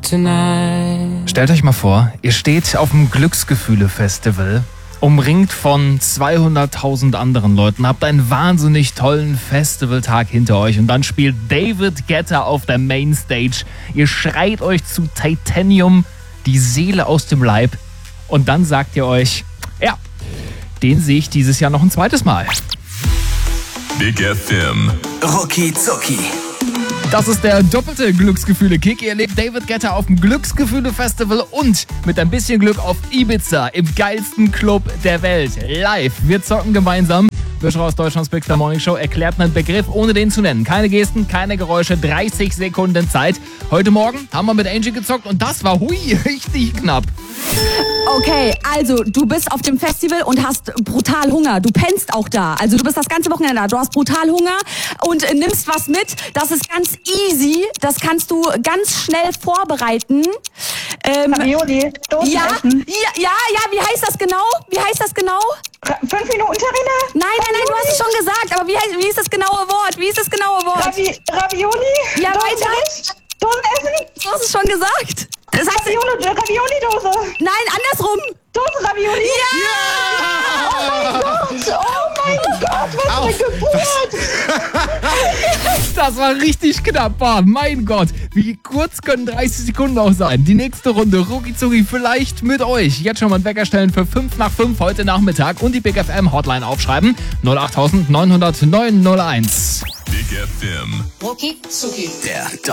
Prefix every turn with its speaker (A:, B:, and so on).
A: tonight.
B: Stellt euch mal vor, ihr steht auf dem Glücksgefühle-Festival, umringt von 200.000 anderen Leuten, habt einen wahnsinnig tollen Festivaltag hinter euch und dann spielt David Guetta auf der Mainstage. Ihr schreit euch zu Titanium die Seele aus dem Leib und dann sagt ihr euch, ja, den sehe ich dieses Jahr noch ein zweites Mal.
C: Big FM.
D: Rucki Zucki.
B: Das ist der doppelte Glücksgefühle-Kick. Ihr erlebt David Guetta auf dem Glücksgefühle-Festival und mit ein bisschen Glück auf Ibiza im geilsten Club der Welt. Live. Wir zocken gemeinsam. Fischer aus Deutschlands Big Star Morning Show erklärt einen Begriff, ohne den zu nennen. Keine Gesten, keine Geräusche, 30 Sekunden Zeit. Heute Morgen haben wir mit Angie gezockt und das war, richtig knapp.
E: Okay, also du bist auf dem Festival und hast brutal Hunger. Du pennst auch da. Also du bist das ganze Wochenende da. Du hast brutal Hunger und nimmst was mit. Das ist ganz easy. Das kannst du ganz schnell vorbereiten.
F: Ravioli, Dosenessen.
E: Ja, wie heißt das genau?
F: 5 Minuten Terrine?
E: Nein, du hast es schon gesagt. Aber wie ist das genaue Wort?
F: Ravioli?
E: Ja, weiter.
F: Dosenessen?
E: Du hast es schon gesagt. Das heißt,
F: Ravioli-Dose.
E: nein, andersrum.
F: Dosen-Ravioli?
E: Ja!
F: Oh mein Gott, was für eine Geburt.
B: Das war richtig knapp. Boah, mein Gott, wie kurz können 30 Sekunden auch sein? Die nächste Runde, Rucki Zucki, vielleicht mit euch. Jetzt schon mal einen Wecker stellen für 5 nach 5 heute Nachmittag und die Big FM Hotline aufschreiben. 08900 901.
C: Big FM.
A: Rucki Zucki.
D: Der